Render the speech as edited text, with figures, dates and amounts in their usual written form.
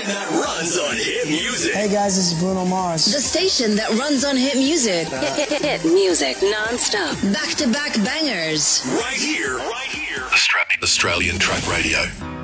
that runs on hit music. Hey guys, this is Bruno Mars. The station that runs on hit music. Hit music non-stop. Back-to-back bangers. Right here. Australian Track Radio.